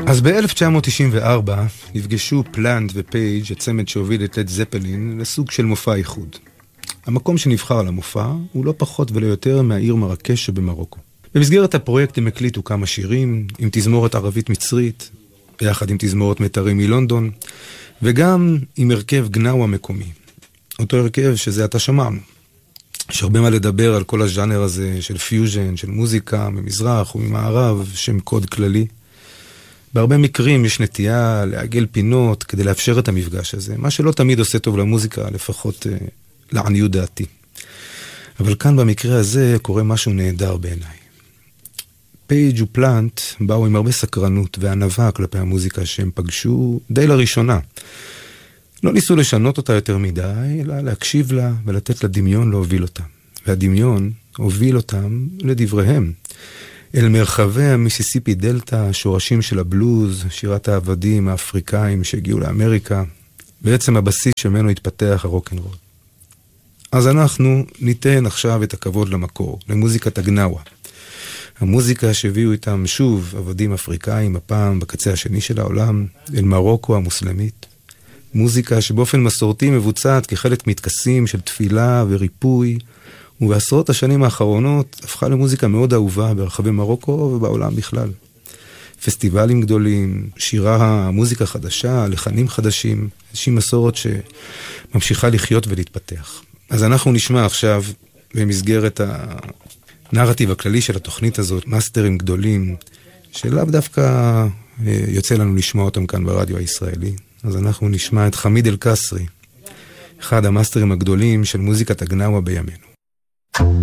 אז ב-1994 נפגשו פלנט ופייג', הצמד שהוביל את לד זפלין, לסוג של מופע איחוד. המקום שנבחר למופע הוא לא פחות ולא יותר מהעיר מרקש שבמרוקו. במסגרת הפרויקט הם הקליטו כמה שירים, עם תזמורת ערבית מצרית, ביחד עם תזמורת מיתרים מלונדון, וגם עם הרכב גנאווה מקומי. אותו הרכב שזה אתה שמענו. יש הרבה מה לדבר על כל הז'אנר הזה של פיוז'ן, של מוזיקה ממזרח וממערב, שם קוד כללי. בהרבה מקרים יש נטייה לעגל פינות כדי לאפשר את המפגש הזה, מה שלא תמיד עושה טוב למוזיקה, לפחות לעניות דעתי. אבל כאן במקרה הזה קורה משהו נהדר בעיניי. פייג' ופלנט באו עם הרבה סקרנות וענווה כלפי המוזיקה שהם פגשו די לראשונה. לא ניסו לשנות אותה יותר מדי, אלא להקשיב לה ולתת לדמיון להוביל אותה. והדמיון הוביל אותם לדבריהם. אל מרחבי המיסיסיפי דלטה, שורשים של הבלוז, שירת העבדים האפריקאים שהגיעו לאמריקה, בעצם הבסיס שמנו התפתח הרוק'נ'רול. אז אנחנו ניתן עכשיו את הכבוד למקור, למוזיקת הגנאווה. המוזיקה שהביאו איתם שוב עבדים אפריקאים, הפעם בקצה השני של העולם, אל מרוקו המוסלמית. מוזיקה שבאופן מסורתי מבוצעת כחלק מתקסים של תפילה וריפוי, ובעשרות השנים האחרונות הפכה למוזיקה מאוד אהובה ברחבי מרוקו ובעולם בכלל. פסטיבלים גדולים, שירה, מוזיקה חדשה, לחנים חדשים, איזושהי מסורת שממשיכה לחיות ולהתפתח. אז אנחנו נשמע עכשיו במסגרת הנרטיב הכללי של התוכנית הזאת, מאסטרים גדולים, שלאו דווקא יוצא לנו לשמוע אותם כאן ברדיו הישראלי. אז אנחנו נשמע את חמיד אל-קסרי, אחד המאסטרים הגדולים של מוזיקת הגנאווה בימינו.